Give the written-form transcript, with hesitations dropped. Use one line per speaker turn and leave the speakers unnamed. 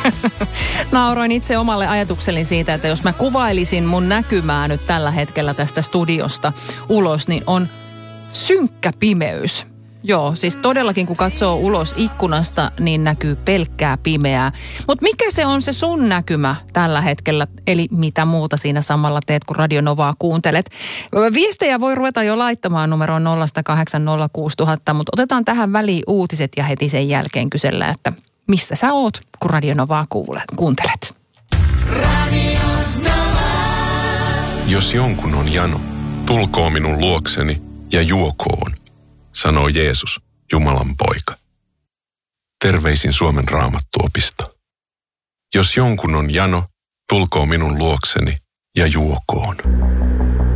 Nauroin itse omalle ajatukselleni siitä, että jos mä kuvailisin mun näkymää nyt tällä hetkellä tästä studiosta ulos, niin on synkkä pimeys. Joo, siis todellakin kun katsoo ulos ikkunasta, niin näkyy pelkkää pimeää. Mutta mikä se on se sun näkymä tällä hetkellä? Eli mitä muuta siinä samalla teet, kun Radio Novaa kuuntelet? Viestejä voi ruveta jo laittamaan numeroon 0806000, mutta otetaan tähän väliin uutiset ja heti sen jälkeen kysellään, että missä sä oot, kun Radio Novaa kuuntelet?
Radio Nova.
Jos jonkun on jano, tulkoo minun luokseni ja juokoon, sanoo Jeesus, Jumalan poika. Terveisin Suomen Raamattuopisto. Jos jonkun on jano, tulkoo minun luokseni ja juokoon.